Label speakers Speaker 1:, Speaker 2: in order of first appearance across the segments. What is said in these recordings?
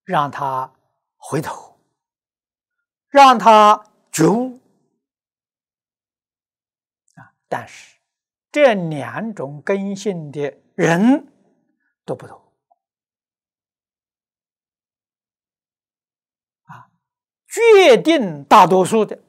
Speaker 1: 让他回头，让他觉悟啊。但是这两种根性的人都不多啊，决定大多数的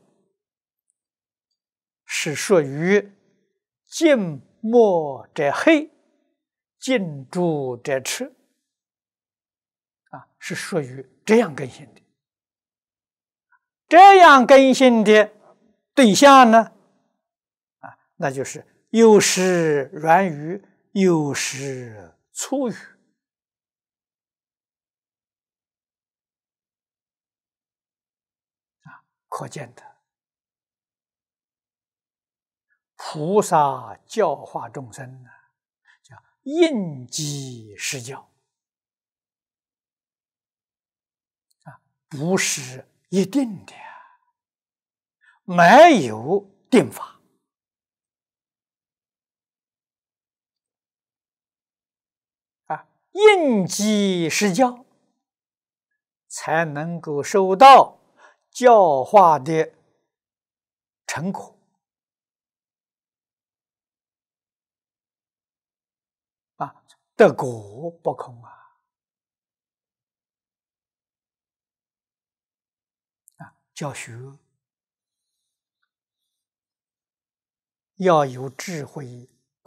Speaker 1: 是属于近墨者黑，近朱者赤啊，是属于这样根性的。这样根性的对象呢，啊，那就是有时软语，有时粗语啊，可见的菩萨教化众生呢，叫应机施教啊，不是一定的，没有定法啊，应机施教才能够收到教化的成果啊，得果不空啊！教学要有智慧